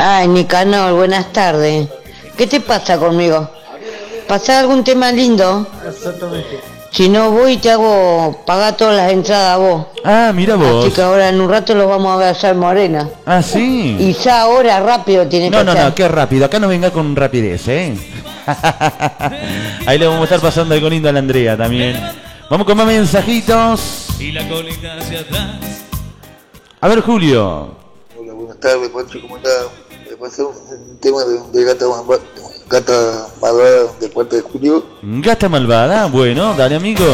Ay, Nicanor, buenas tardes. ¿Qué te pasa conmigo? ¿Pasás algún tema lindo? Exactamente. Si no voy te hago pagar todas las entradas a vos. Ah, mira vos. Así que ahora en un rato los vamos a ver a Sal Morena. Ah, sí. Y ya ahora rápido tiene que hacer. No, qué rápido. Acá no venga con rapidez, ¿eh? Ahí le vamos a estar pasando algo lindo a la Andrea también. Vamos con más mensajitos. Y la colita hacia atrás. A ver, Julio. Hola, buenas tardes, Pancho, ¿cómo está? Me pasó un tema de gata malvada de parte de Julio. Gata malvada. Bueno, dale, amigo.